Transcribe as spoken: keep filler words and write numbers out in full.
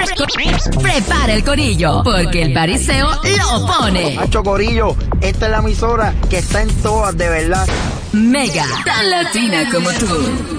Prepara el corillo, porque el bariseo lo pone. Hacho corillo, esta es la emisora que está en todas, de verdad. Mega, tan latina como tú.